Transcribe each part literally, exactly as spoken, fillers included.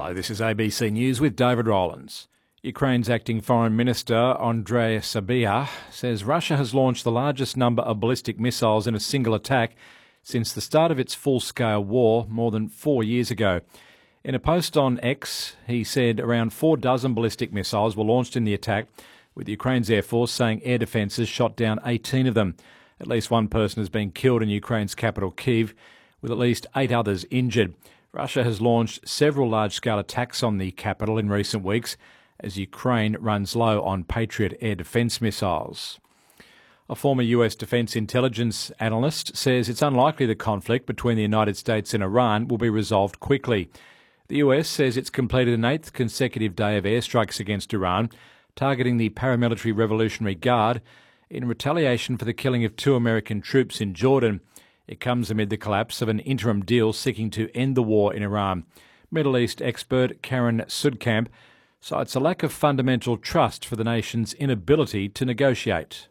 Hello, this is A B C News with David Rowlands. Ukraine's acting Foreign Minister Andrei Sybiha says Russia has launched the largest number of ballistic missiles in a single attack since the start of its full-scale war more than four years ago. In a post on X, he said around four dozen ballistic missiles were launched in the attack, with Ukraine's Air Force saying air defences shot down eighteen of them. At least one person has been killed in Ukraine's capital, Kyiv, with at least eight others injured. Russia has launched several large-scale attacks on the capital in recent weeks as Ukraine runs low on Patriot air defence missiles. A former U S defence intelligence analyst says it's unlikely the conflict between the United States and Iran will be resolved quickly. The U S says it's completed an eighth consecutive day of airstrikes against Iran, targeting the paramilitary Revolutionary Guard in retaliation for the killing of two American troops in Jordan. It comes amid the collapse of an interim deal seeking to end the war in Iran. Middle East expert Karen Sudkamp cites a lack of fundamental trust for the nation's inability to negotiate.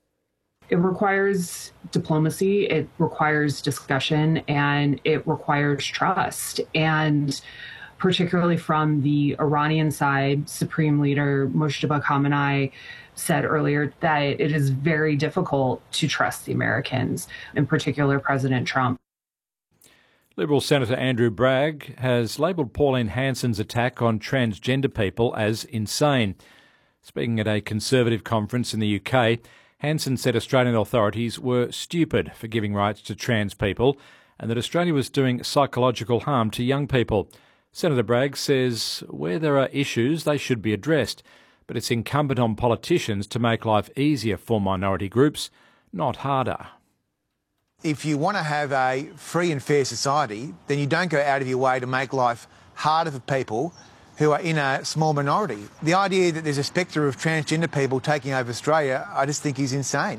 It requires diplomacy, it requires discussion, and it requires trust. And particularly from the Iranian side, Supreme Leader Mojtaba Khamenei said earlier that it is very difficult to trust the Americans, in particular President Trump. Liberal Senator Andrew Bragg has labelled Pauline Hanson's attack on transgender people as insane. Speaking at a Conservative conference in the U K, Hanson said Australian authorities were stupid for giving rights to trans people and that Australia was doing psychological harm to young people. Senator Bragg says where there are issues, they should be addressed, but it's incumbent on politicians to make life easier for minority groups, not harder. If you want to have a free and fair society, then you don't go out of your way to make life harder for people who are in a small minority. The idea that there's a spectre of transgender people taking over Australia, I just think is insane.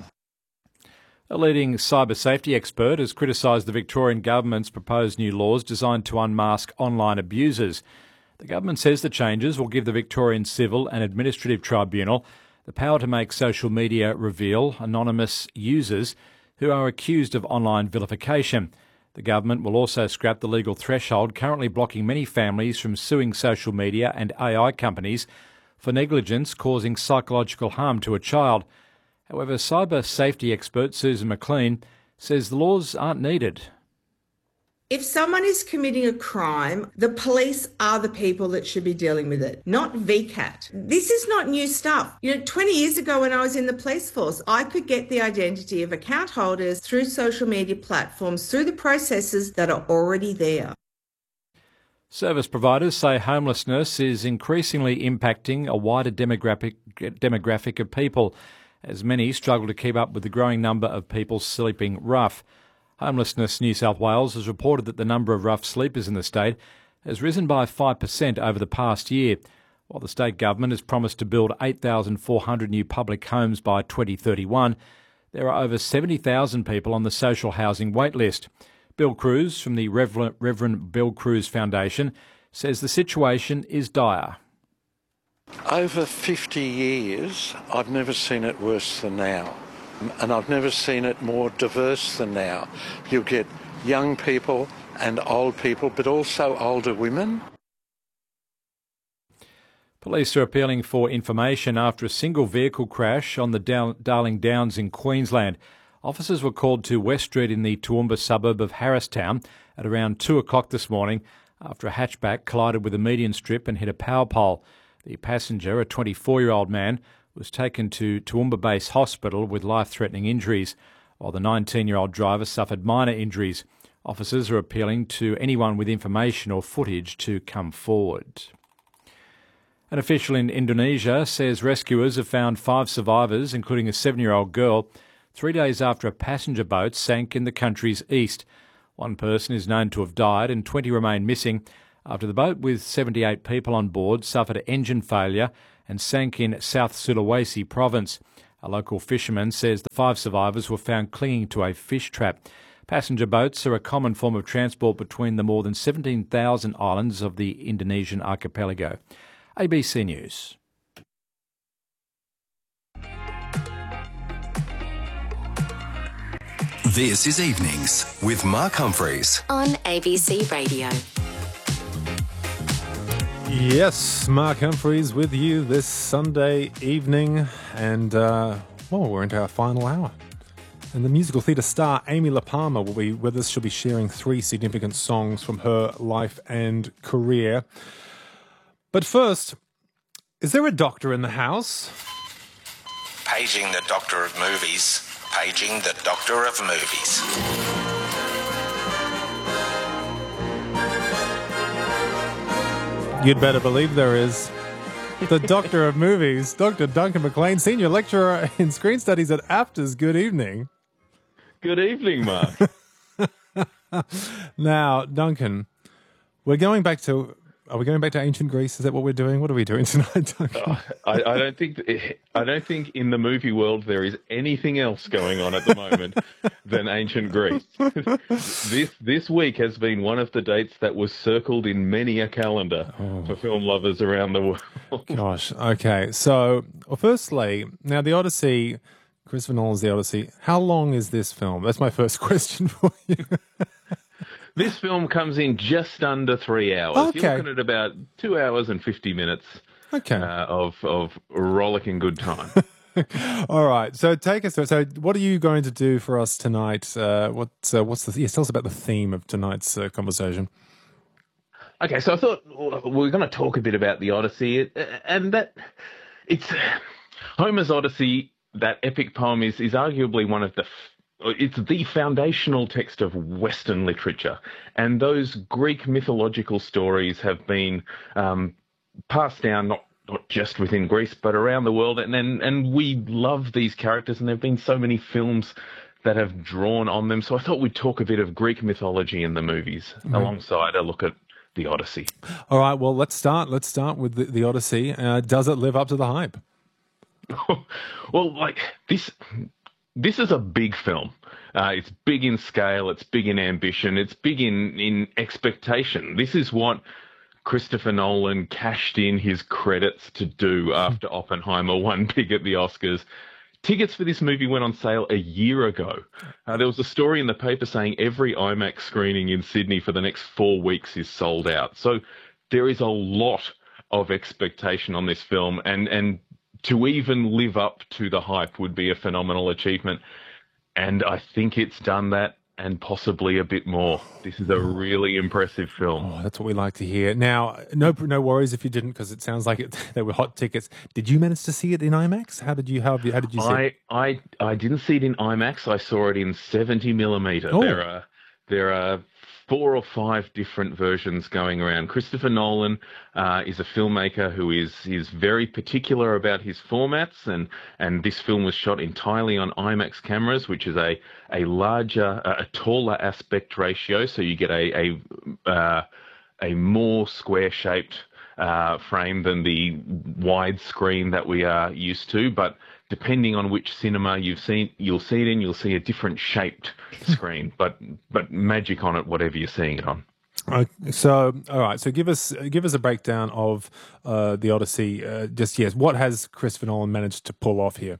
A leading cyber safety expert has criticised the Victorian government's proposed new laws designed to unmask online abusers. The government says the changes will give the Victorian Civil and Administrative Tribunal the power to make social media reveal anonymous users who are accused of online vilification. The government will also scrap the legal threshold currently blocking many families from suing social media and A I companies for negligence causing psychological harm to a child. However, cyber safety expert Susan McLean says the laws aren't needed. If someone is committing a crime, the police are the people that should be dealing with it, not V CAT. This is not new stuff. You know, twenty years ago when I was in the police force, I could get the identity of account holders through social media platforms, through the processes that are already there. Service providers say homelessness is increasingly impacting a wider demographic, demographic of people, as many struggle to keep up with the growing number of people sleeping rough. Homelessness New South Wales has reported that the number of rough sleepers in the state has risen by five percent over the past year, while the state government has promised to build eight thousand four hundred new public homes by twenty thirty-one. There are over seventy thousand people on the social housing wait list. Bill Cruz from the Reverend, Reverend Bill Cruz Foundation says the situation is dire. Over fifty years, I've never seen it worse than now. And I've never seen it more diverse than now. You get young people and old people, but also older women. Police are appealing for information after a single vehicle crash on the Darling Downs in Queensland. Officers were called to West Street in the Toowoomba suburb of Harristown at around two o'clock this morning after a hatchback collided with a median strip and hit a power pole. The passenger, a twenty-four-year-old man, was taken to Toowoomba Base Hospital with life-threatening injuries, while the nineteen-year-old driver suffered minor injuries. Officers are appealing to anyone with information or footage to come forward. An official in Indonesia says rescuers have found five survivors, including a seven-year-old girl, three days after a passenger boat sank in the country's east. One person is known to have died and twenty remain missing after the boat with seventy-eight people on board suffered engine failure and sank in South Sulawesi province. A local fisherman says the five survivors were found clinging to a fish trap. Passenger boats are a common form of transport between the more than seventeen thousand islands of the Indonesian archipelago. A B C News. This is Evenings with Mark Humphreys on A B C Radio. Yes, Mark Humphreys with you this Sunday evening, and uh, well, we're into our final hour. And the musical theatre star Amy La Palmer will be with us. She'll be sharing three significant songs from her life and career. But first, is there a doctor in the house? Paging the Doctor of Movies. Paging the Doctor of Movies. You'd better believe there is. The Doctor of Movies, Doctor Duncan McLean, Senior Lecturer in Screen Studies at AFTRS. Good evening. Good evening, Mark. Now, Duncan, we're going back to... Are we going back to ancient Greece? Is that what we're doing? What are we doing tonight, Duncan? Oh, I, I don't think I don't think in the movie world there is anything else going on at the moment than ancient Greece. This this week has been one of the dates that was circled in many a calendar oh. for film lovers around the world. Gosh, okay. So, well, firstly, now the Odyssey, Christopher Nolan's The Odyssey. How long is this film? That's my first question for you. This film comes in just under three hours. Okay. You're looking at about two hours and fifty minutes okay. uh, of, of rollicking good time. All right. So take us through. So what are you going to do for us tonight? Uh, what, uh, what's the, yes, tell us about the theme of tonight's uh, conversation. Okay, so I thought we we're going to talk a bit about the Odyssey, and that it's Homer's Odyssey, that epic poem, is, is arguably one of the It's the foundational text of Western literature, and those Greek mythological stories have been um, passed down not, not just within Greece but around the world, and, and and we love these characters, and there have been so many films that have drawn on them. So I thought we'd talk a bit of Greek mythology in the movies mm-hmm. alongside a look at the Odyssey. All right, well, let's start. Let's start with the, the Odyssey. Uh, does it live up to the hype? Well, like this. This is a big film. Uh, it's big in scale. It's big in ambition. It's big in, in expectation. This is what Christopher Nolan cashed in his credits to do after Oppenheimer won big at the Oscars. Tickets for this movie went on sale a year ago. Uh, there was a story in the paper saying every IMAX screening in Sydney for the next four weeks is sold out. So there is a lot of expectation on this film, and and to even live up to the hype would be a phenomenal achievement. And I think it's done that and possibly a bit more. This is a really impressive film. Oh, that's what we like to hear. Now, no no worries if you didn't, because it sounds like it, they were hot tickets. Did you manage to see it in IMAX? How did you how, how did you see I, it? I, I didn't see it in IMAX. I saw it in seventy millimeter. Oh. There are there are four or five different versions going around. Christopher Nolan uh, is a filmmaker who is is very particular about his formats, and and this film was shot entirely on IMAX cameras, which is a a larger, a taller aspect ratio, so you get a a uh, a more square shaped uh, frame than the widescreen that we are used to, but depending on which cinema you've seen, you'll see it in, you'll see a different shaped screen, but but magic on it, whatever you're seeing it on. Okay, so, all right. So, give us give us a breakdown of uh, the Odyssey. Uh, just yes, what has Christopher Nolan managed to pull off here?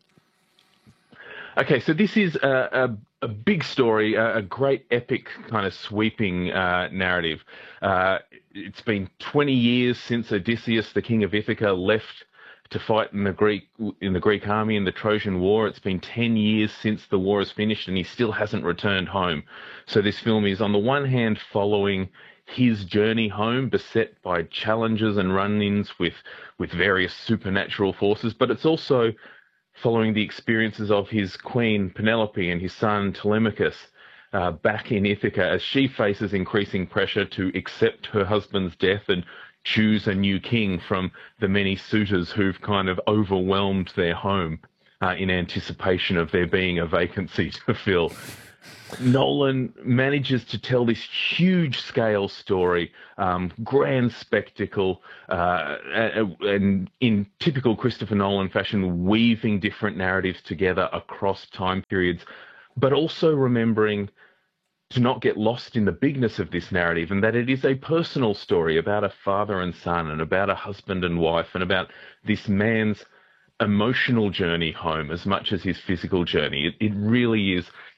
Okay, so this is a, a, a big story, a, a great epic kind of sweeping uh, narrative. Uh, it's been twenty years since Odysseus, the king of Ithaca, left to fight in the Greek in the Greek army in the Trojan War. It's been ten years since the war is finished, and he still hasn't returned home. So this film is, on the one hand, following his journey home, beset by challenges and run-ins with with various supernatural forces, but it's also following the experiences of his queen Penelope and his son Telemachus uh, back in Ithaca, as she faces increasing pressure to accept her husband's death and choose a new king from the many suitors who've kind of overwhelmed their home uh, in anticipation of there being a vacancy to fill. Nolan manages to tell this huge scale story, um, grand spectacle, uh, and in typical Christopher Nolan fashion, weaving different narratives together across time periods, but also remembering to not get lost in the bigness of this narrative, and that it is a personal story about a father and son, and about a husband and wife, and about this man's emotional journey home as much as his physical journey. It, it really is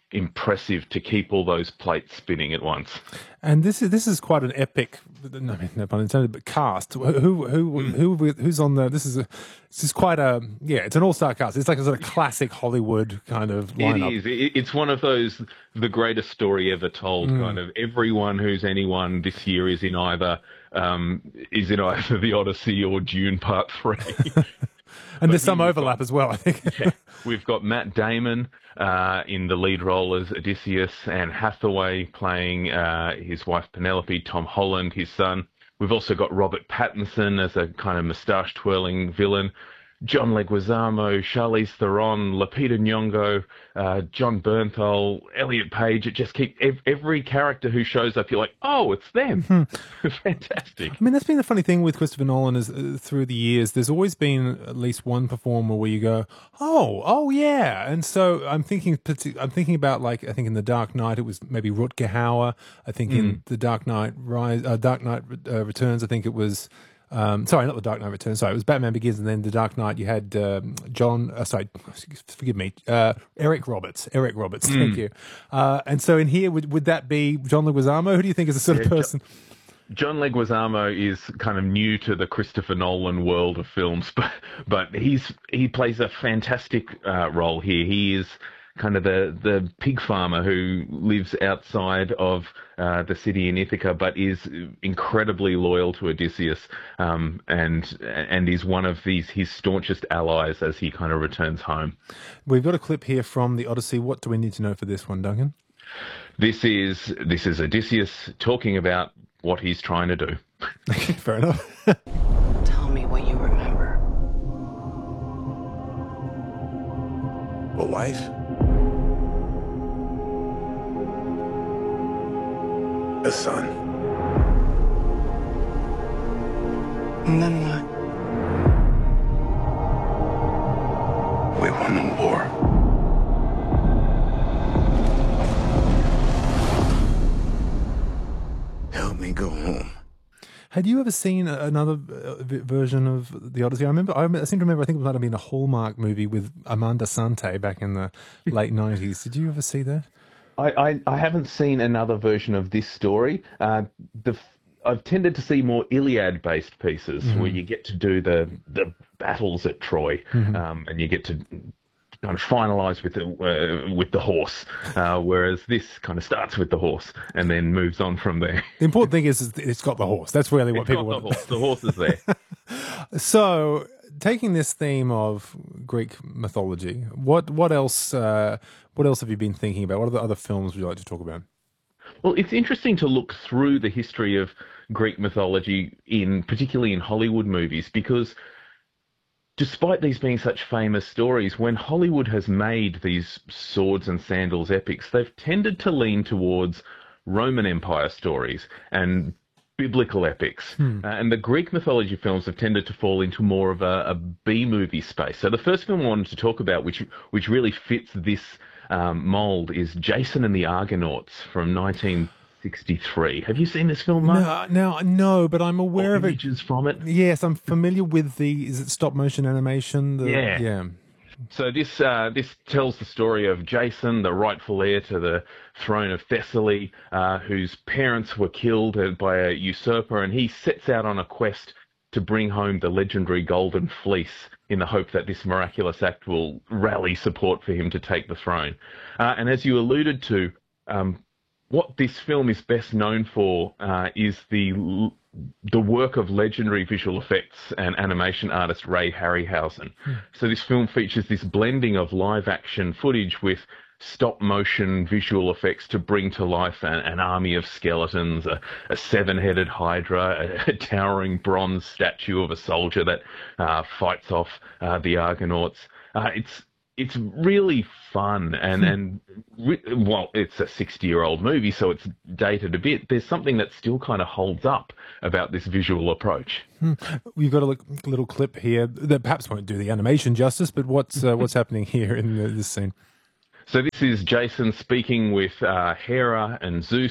impressive to keep all those plates spinning at once. And this is this is quite an epic, I mean, no pun intended, but cast. Who who who who's on the? This is a this is quite a yeah. It's an all-star cast. It's like a sort of classic Hollywood kind of lineup. It is. It, it's one of those the greatest story ever told mm. kind of. Everyone who's anyone this year is in either um, is in either the Odyssey or Dune Part Three. And there's some overlap got, as well, I think. Yeah, we've got Matt Damon uh, in the lead role as Odysseus, Anne Hathaway playing uh, his wife Penelope, Tom Holland, his son. We've also got Robert Pattinson as a kind of moustache-twirling villain. John Leguizamo, Charlize Theron, Lupita Nyong'o, uh, John Bernthal, Elliot Page. It just keeps ev- every character who shows up, you're like, oh, it's them. Hmm. Fantastic. I mean, that's been the funny thing with Christopher Nolan is uh, through the years, there's always been at least one performer where you go, oh, oh yeah. And so I'm thinking, I'm thinking about like I think in The Dark Knight it was maybe Rutger Hauer. I think mm. in The Dark Knight Rise, uh, Dark Knight uh, Returns, I think it was. Um, sorry, not The Dark Knight Returns. Sorry, it was Batman Begins, and then The Dark Knight. You had um, John. Uh, sorry, forgive me. Uh, Eric Roberts. Eric Roberts. Mm. Thank you. Uh, and so in here, would would that be John Leguizamo? Who do you think is the sort yeah, of person? John Leguizamo is kind of new to the Christopher Nolan world of films, but but he's he plays a fantastic uh, role here. He is kind of the, the pig farmer who lives outside of uh, the city in Ithaca, but is incredibly loyal to Odysseus, um, and and is one of these his staunchest allies as he kind of returns home. We've got a clip here from the Odyssey. What do we need to know for this one, Duncan? This is this is Odysseus talking about what he's trying to do. Okay, fair enough. Tell me what you remember. A wife? A son. And then what? We won the war. Help me go home. Had you ever seen another version of The Odyssey? I remember, I seem to remember, I think it might have been a Hallmark movie with Amanda Sante back in the late nineties. Did you ever see that? I, I, I haven't seen another version of this story. Uh, the I've tended to see more Iliad-based pieces mm-hmm. where you get to do the the battles at Troy, mm-hmm. um, and you get to kind of finalise with the uh, with the horse, uh, whereas this kind of starts with the horse and then moves on from there. The important thing is, is it's got the horse. That's really what it's people got want. The horse. The horse is there. So, taking this theme of Greek mythology, what what else uh, what else have you been thinking about? What are the other films would you like to talk about? Well, it's interesting to look through the history of Greek mythology, in particularly in Hollywood movies, because despite these being such famous stories, when Hollywood has made these swords and sandals epics, they've tended to lean towards Roman Empire stories and biblical epics. Hmm. Uh, and the Greek mythology films have tended to fall into more of a, a B-movie space. So the first film I wanted to talk about, which which really fits this um, mold, is Jason and the Argonauts from nineteen sixty-three. Have you seen this film, Mark? No, no, no, but I'm aware or of it. Images from it. Yes, I'm familiar with the. Is it stop motion animation? The, yeah, yeah. So this uh, this tells the story of Jason, the rightful heir to the throne of Thessaly, uh, whose parents were killed by a usurper, and he sets out on a quest to bring home the legendary Golden Fleece in the hope that this miraculous act will rally support for him to take the throne. Uh, and as you alluded to, um, what this film is best known for uh, is the the work of legendary visual effects and animation artist Ray Harryhausen. Mm. So this film features this blending of live action footage with stop motion visual effects to bring to life an, an army of skeletons, a, a seven-headed hydra, a, a towering bronze statue of a soldier that uh, fights off uh, the Argonauts. Uh, it's It's really fun, and, and well, it's a sixty-year-old movie, so it's dated a bit. There's something that still kind of holds up about this visual approach. Hmm. We've got a little clip here that perhaps won't do the animation justice, but what's uh, what's happening here in the, this scene? So this is Jason speaking with uh, Hera and Zeus,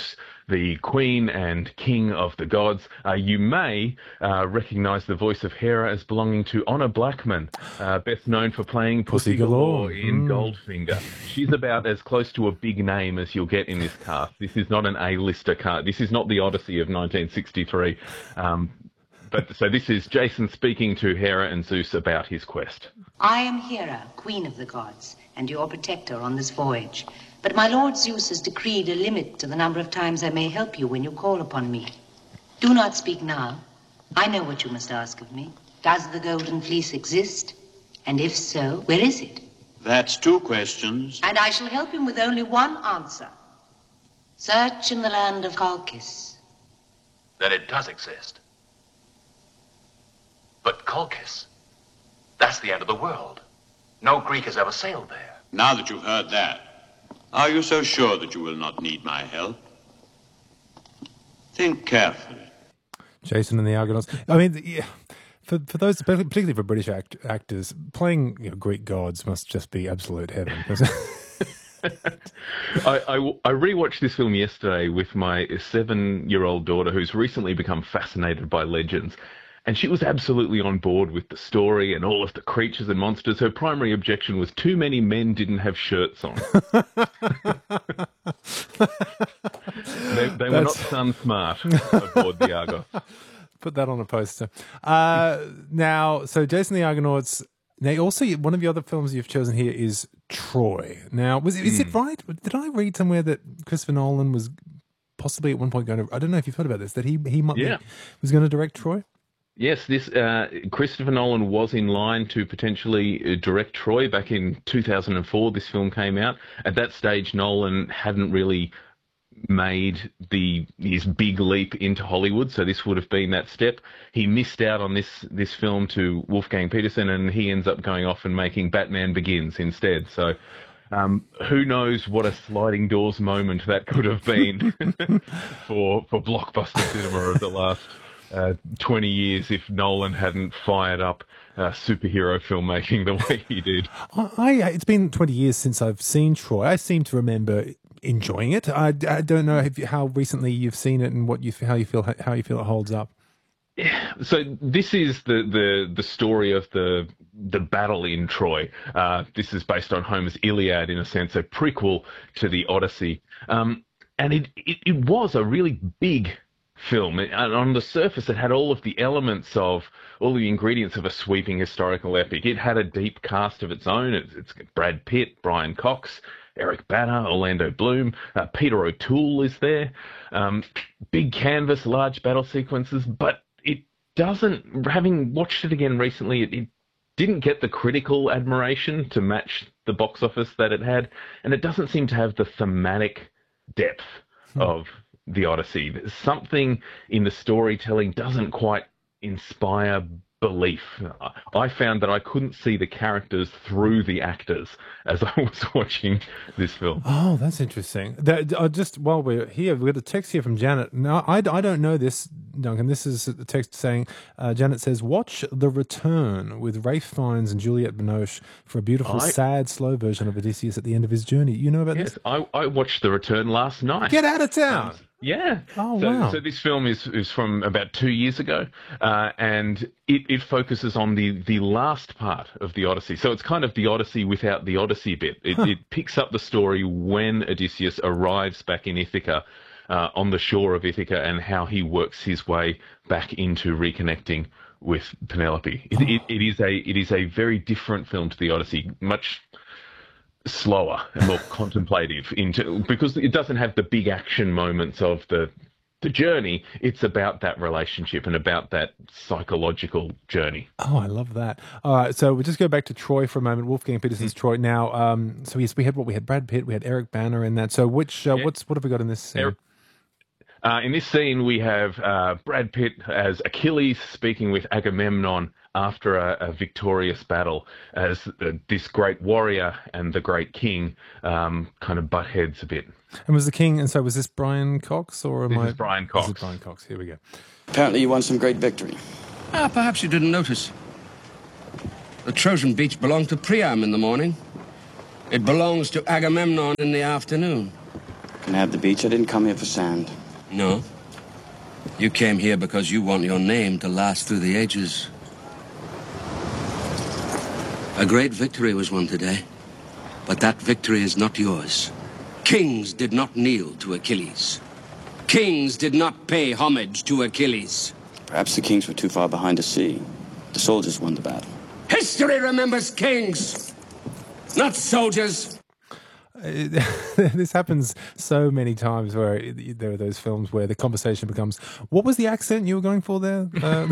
the Queen and King of the Gods. Uh, you may uh, recognise the voice of Hera as belonging to Honor Blackman, uh, best known for playing Pussy, Pussy Galore, Galore in mm. Goldfinger. She's about as close to a big name as you'll get in this cast. This is not an A-lister cast. This is not the Odyssey of nineteen sixty-three. Um, but so this is Jason speaking to Hera and Zeus about his quest. I am Hera, Queen of the Gods, and your protector on this voyage. But my lord Zeus has decreed a limit to the number of times I may help you when you call upon me. Do not speak now. I know what you must ask of me. Does the Golden Fleece exist? And if so, where is it? That's two questions. And I shall help him with only one answer. Search in the land of Colchis. Then it does exist. But Colchis, that's the end of the world. No Greek has ever sailed there. Now that you've heard that, are you so sure that you will not need my help? Think carefully. Jason and the Argonauts. I mean, yeah, for for those, particularly for British act, actors, playing you know, Greek gods must just be absolute heaven. I, I, I rewatched this film yesterday with my seven-year-old daughter, who's recently become fascinated by legends. And she was absolutely on board with the story and all of the creatures and monsters. Her primary objection was too many men didn't have shirts on. they they were not sun smart aboard the Argos. Put that on a poster. Uh, now, so Jason the Argonauts. Now, also, one of the other films you've chosen here is Troy. Now, was it, is mm. it right? Did I read somewhere that Christopher Nolan was possibly at one point going to... I don't know if you've heard about this, that he, he might yeah. be, was going to direct Troy? Yes, this uh, Christopher Nolan was in line to potentially direct Troy back in two thousand four. This film came out. At that stage, Nolan hadn't really made the his big leap into Hollywood, so this would have been that step. He missed out on this this film to Wolfgang Petersen, and he ends up going off and making Batman Begins instead. So um, who knows what a sliding doors moment that could have been for for blockbuster cinema of the last Uh, twenty years if Nolan hadn't fired up uh, superhero filmmaking the way he did. I, it's been twenty years since I've seen Troy. I seem to remember enjoying it. I, I don't know if, how recently you've seen it and what you how you feel how you feel it holds up. Yeah. So this is the the the story of the the battle in Troy. Uh, this is based on Homer's Iliad in a sense, a prequel to the Odyssey, um, and it, it it was a really big film. It, on the surface, it had all of the elements of, all the ingredients of a sweeping historical epic. It had a deep cast of its own. It's, it's Brad Pitt, Brian Cox, Eric Bana, Orlando Bloom, uh, Peter O'Toole is there. Um, big canvas, large battle sequences, but it doesn't, having watched it again recently, it, it didn't get the critical admiration to match the box office that it had, and it doesn't seem to have the thematic depth hmm. of the Odyssey. Something in the storytelling doesn't quite inspire belief. I found that I couldn't see the characters through the actors as I was watching this film. Oh, that's interesting. That, uh, just while we're here, we've got a text here from Janet. Now, I, I don't know this, Duncan. This is the text saying, uh, Janet says, watch The Return with Ralph Fiennes and Juliette Binoche for a beautiful, I, sad, slow version of Odysseus at the end of his journey. You know about yes, this? I, I watched The Return last night. Get out of town! Um, Yeah. Oh, so, wow. So this film is, is from about two years ago, uh, and it, it focuses on the, the last part of the Odyssey. So it's kind of the Odyssey without the Odyssey bit. It, huh. it picks up the story when Odysseus arrives back in Ithaca, uh, on the shore of Ithaca, and how he works his way back into reconnecting with Penelope. It, it, it is a it is a very different film to the Odyssey, much slower and more contemplative into, because it doesn't have the big action moments of the the journey. It's about that relationship and about that psychological journey. Oh, I love that. All right, so we'll just go back to Troy for a moment. Wolfgang Petersen's mm-hmm. Troy. Now, um, so yes, we had what we had Brad Pitt, we had Eric Bana in that. So which uh, yeah. what's what have we got in this scene? Eric, uh, in this scene, we have uh, Brad Pitt as Achilles speaking with Agamemnon after a, a victorious battle, as uh, this great warrior and the great king um, kind of butt heads a bit. And was the king, and so was this Brian Cox? Or am this I, is Brian Cox. This is Brian Cox, here we go. Apparently you won some great victory. Ah, perhaps you didn't notice. The Trojan beach belonged to Priam in the morning. It belongs to Agamemnon in the afternoon. Can I have the beach? I didn't come here for sand. No. You came here because you want your name to last through the ages. A great victory was won today, but that victory is not yours. Kings did not kneel to Achilles. Kings did not pay homage to Achilles. Perhaps the kings were too far behind to see. The soldiers won the battle. History remembers kings, not soldiers. This happens so many times where it, there are those films where the conversation becomes, what was the accent you were going for there? Uh,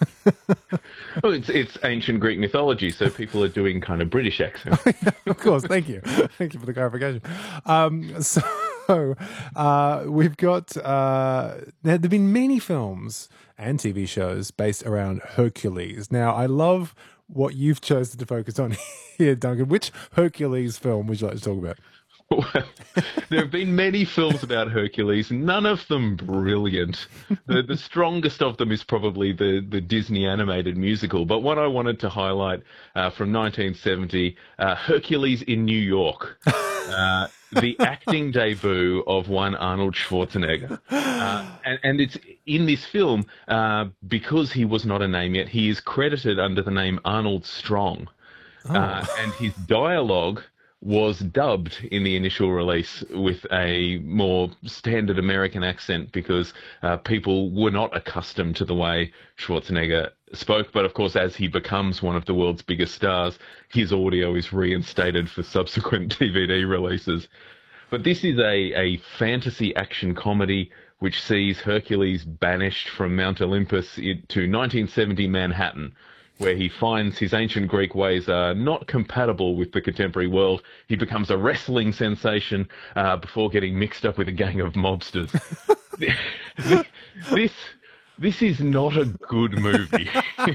well, it's, it's ancient Greek mythology, so people are doing kind of British accents. Of course, thank you. Thank you for the clarification. Um, so uh, we've got, uh, there have been many films and T V shows based around Hercules. Now, I love what you've chosen to focus on here, Duncan. Which Hercules film would you like to talk about? Well, there have been many films about Hercules, none of them brilliant. The, the strongest of them is probably the, the Disney animated musical, but one I wanted to highlight uh, from nineteen seventy, uh, Hercules in New York. Uh, the acting debut of one Arnold Schwarzenegger. Uh, and, and it's in this film, uh, because he was not a name yet, he is credited under the name Arnold Strong. Oh. Uh, and his dialogue was dubbed in the initial release with a more standard American accent because uh, people were not accustomed to the way Schwarzenegger spoke. But of course, as he becomes one of the world's biggest stars, his audio is reinstated for subsequent D V D releases. But this is a, a fantasy action comedy which sees Hercules banished from Mount Olympus to nineteen seventy Manhattan, where he finds his ancient Greek ways are not compatible with the contemporary world. He becomes a wrestling sensation uh, before getting mixed up with a gang of mobsters. this, this this is not a good movie.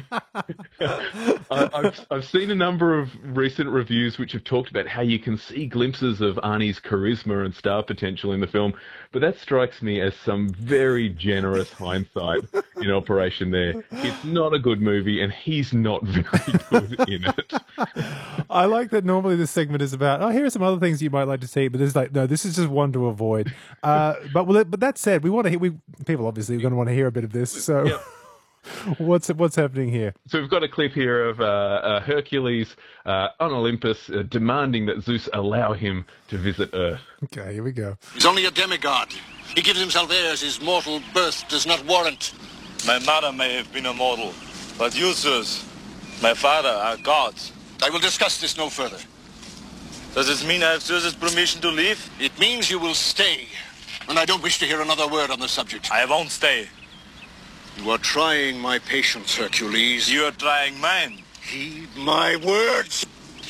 I, I've, I've seen a number of recent reviews which have talked about how you can see glimpses of Arnie's charisma and star potential in the film, but that strikes me as some very generous hindsight in operation there. It's not a good movie, and he's not very good in it. I like that normally this segment is about, oh, here are some other things you might like to see, but there's like, no, this is just one to avoid. Uh, but but that said, we want to hear, we, people obviously are going to want to hear a bit of this, so yep. what's what's happening here? So we've got a clip here of uh, uh, Hercules uh, on Olympus uh, demanding that Zeus allow him to visit Earth. Okay, here we go. He's only a demigod. He gives himself airs his mortal birth does not warrant. My mother may have been a mortal, but you, Zeus, my father, are gods. I will discuss this no further. Does this mean I have Zeus's permission to leave? It means you will stay, and I don't wish to hear another word on the subject. I won't stay. You are trying my patience, Hercules. You are trying mine. Heed my words.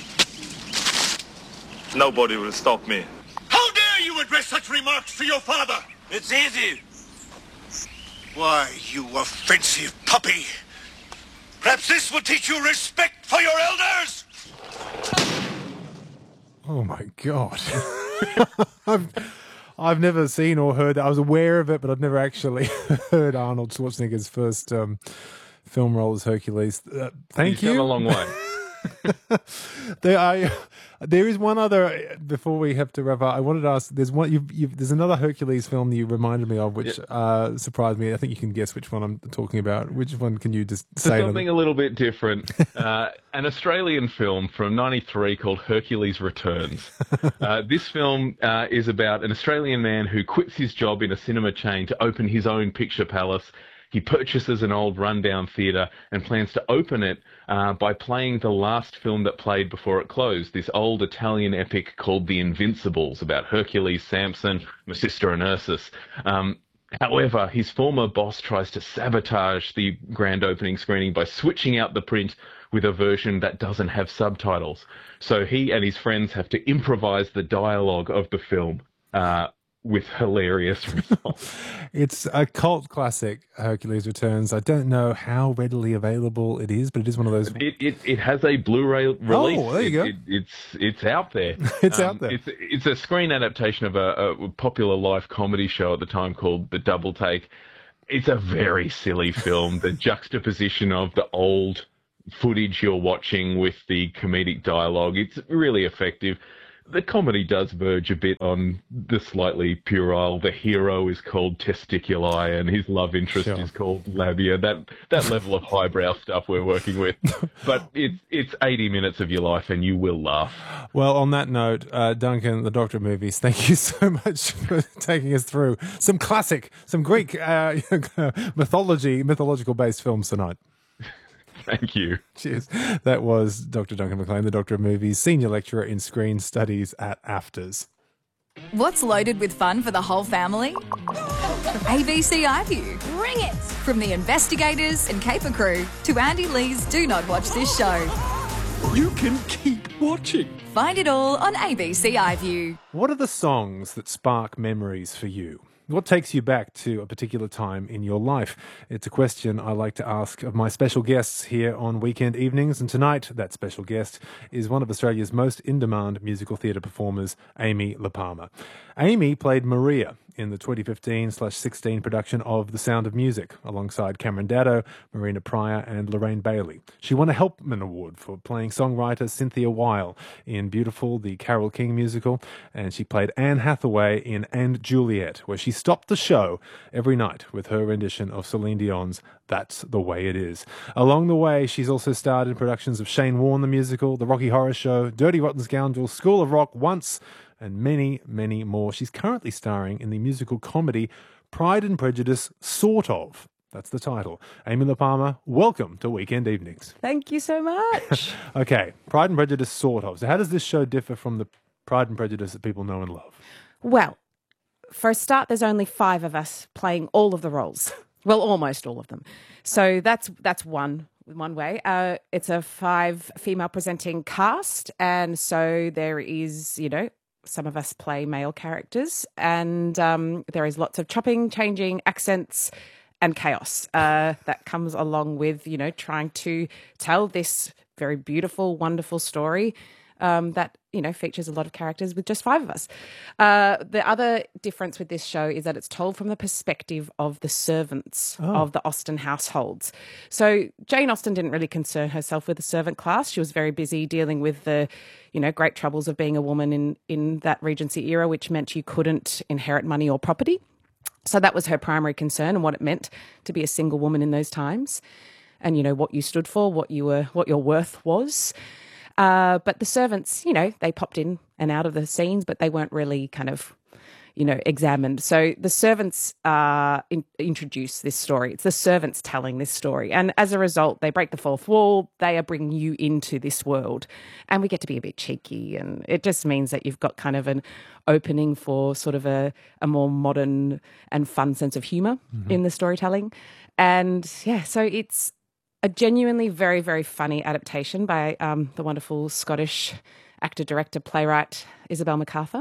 Nobody will stop me. How dare you address such remarks to your father? It's easy. Why, you offensive puppy. Perhaps this will teach you respect for your elders. Oh my God. I've, I've never seen or heard that. I was aware of it, but I've never actually heard Arnold Schwarzenegger's first um, film role as Hercules. Uh, thank He's you. come a long way. there, I, there is one other, before we have to wrap up, I wanted to ask, there's one, you've, you've, there's another Hercules film that you reminded me of, which yep. uh, surprised me. I think you can guess which one I'm talking about. Which one can you just so say? Something a little bit different. uh, an Australian film from ninety-three called Hercules Returns. Uh, this film uh, is about an Australian man who quits his job in a cinema chain to open his own picture palace. He purchases an old rundown theatre and plans to open it uh, by playing the last film that played before it closed, this old Italian epic called The Invincibles, about Hercules, Samson, my sister and Ursus. Um, however, his former boss tries to sabotage the grand opening screening by switching out the print with a version that doesn't have subtitles. So he and his friends have to improvise the dialogue of the film. Uh, with hilarious results. It's a cult classic, Hercules Returns. I don't know how readily available it is, but it is one of those. It it, it has a Blu-ray release. Oh, there you it, go. It, it's it's out there. it's um, out there. It's it's a screen adaptation of a, a popular live comedy show at the time called The Double Take. It's a very silly film. The juxtaposition of the old footage you're watching with the comedic dialogue, it's really effective. The comedy does verge a bit on the slightly puerile. The hero is called Testiculi and his love interest Sure. is called Labia. That that level of highbrow stuff we're working with. But it's it's eighty minutes of your life and you will laugh. Well, on that note, uh, Duncan, the Doctor of Movies, thank you so much for taking us through some classic, some Greek uh, mythology, mythological-based films tonight. Thank you. Cheers. That was Doctor Duncan McLean, the Doctor of Movies, Senior Lecturer in Screen Studies at AFTRS. What's loaded with fun for the whole family? A B C iView. Bring it! From the investigators and caper crew to Andy Lee's Do Not Watch This Show. You can keep watching. Find it all on A B C iView. What are the songs that spark memories for you? What takes you back to a particular time in your life? It's a question I like to ask of my special guests here on weekend evenings. And tonight, that special guest is one of Australia's most in-demand musical theatre performers, Amy LaPalmer. Amy played Maria in the twenty fifteen sixteen production of The Sound of Music, alongside Cameron Daddo, Marina Pryor and Lorraine Bailey. She won a Helpman Award for playing songwriter Cynthia Weil in Beautiful, the Carole King musical, and she played Anne Hathaway in And Juliet, where she stopped the show every night with her rendition of Celine Dion's That's the Way It Is. Along the way, she's also starred in productions of Shane Warne the Musical, The Rocky Horror Show, Dirty Rotten Scoundrels, School of Rock, Once, and many, many more. She's currently starring in the musical comedy Pride and Prejudice, Sort Of. That's the title. Amy LaPalmer, welcome to Weekend Evenings. Thank you so much. Okay, Pride and Prejudice, Sort Of. So how does this show differ from the Pride and Prejudice that people know and love? Well, for a start, there's only five of us playing all of the roles. Well, almost all of them. So that's that's one one way. Uh, it's a five female presenting cast, and so there is, you know, some of us play male characters, and um, there is lots of chopping, changing, accents, and chaos uh, that comes along with, you know, trying to tell this very beautiful, wonderful story um, that, you know, features a lot of characters with just five of us. Uh, the other difference with this show is that it's told from the perspective of the servants Oh. of the Austen households. So Jane Austen didn't really concern herself with the servant class. She was very busy dealing with the, you know, great troubles of being a woman in, in that Regency era, which meant you couldn't inherit money or property. So that was her primary concern and what it meant to be a single woman in those times, and, you know, what you stood for, what you were, what your worth was. Uh, but the servants, you know, they popped in and out of the scenes, but they weren't really kind of, you know, examined. So the servants uh, in, introduce this story. It's the servants telling this story. And as a result, they break the fourth wall. They are bringing you into this world. And we get to be a bit cheeky. And it just means that you've got kind of an opening for sort of a, a more modern and fun sense of humour Mm-hmm. in the storytelling. And yeah, so it's a genuinely very, very funny adaptation by um, the wonderful Scottish actor, director, playwright Isabel MacArthur.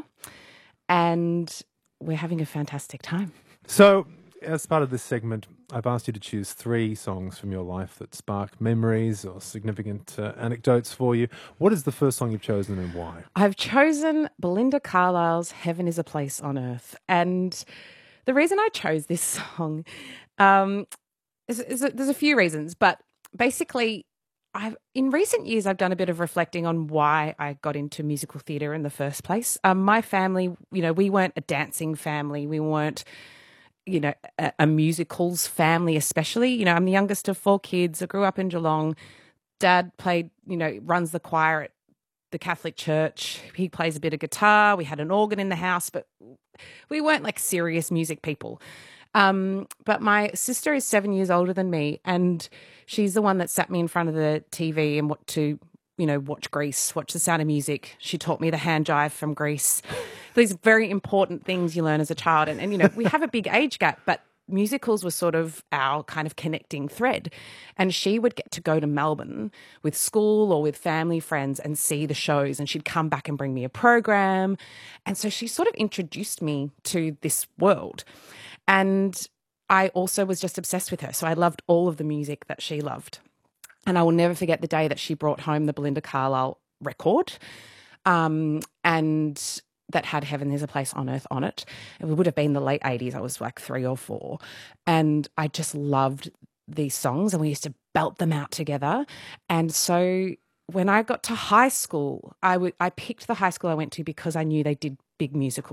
And we're having a fantastic time. So, as part of this segment, I've asked you to choose three songs from your life that spark memories or significant uh, anecdotes for you. What is the first song you've chosen and why? I've chosen Belinda Carlisle's Heaven is a Place on Earth. And the reason I chose this song um, is, is that there's a few reasons, but basically, I've, in recent years, I've done a bit of reflecting on why I got into musical theatre in the first place. Um, my family, you know, we weren't a dancing family. We weren't, you know, a, a musicals family especially. You know, I'm the youngest of four kids. I grew up in Geelong. Dad played, you know, runs the choir at the Catholic church. He plays a bit of guitar. We had an organ in the house, but we weren't like serious music people. Um, but my sister is seven years older than me, and she's the one that sat me in front of the T V and what to, you know, watch Grease, watch The Sound of Music. She taught me the hand jive from Grease. These very important things you learn as a child. And, and, you know, we have a big age gap, but musicals were sort of our kind of connecting thread. And she would get to go to Melbourne with school or with family friends and see the shows, and she'd come back and bring me a program. And so she sort of introduced me to this world. And I also was just obsessed with her. So I loved all of the music that she loved. And I will never forget the day that she brought home the Belinda Carlisle record. Um, and that had Heaven is a Place on Earth on it. It would have been the late eighties. I was like three or four. And I just loved these songs, and we used to belt them out together. And so when I got to high school, I, w- I picked the high school I went to because I knew they did big musicals.